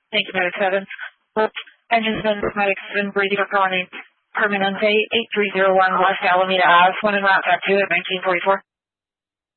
Thank you, Medic 7. Engines and Medic 7, Brady calling Permanente 8301 West Alameda Ave, 1 and route back to it, 1944.